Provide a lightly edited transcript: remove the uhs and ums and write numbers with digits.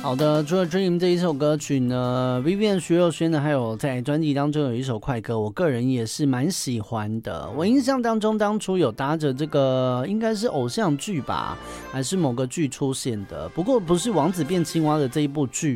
好的，除了 Dream 这一首歌曲呢 ，Vivian 徐若瑄呢，还有在专辑当中有一首快歌，我个人也是蛮喜欢的。我印象当中，当初有搭着这个应该是偶像剧吧，还是某个剧出现的，不过不是《王子变青蛙》的这一部剧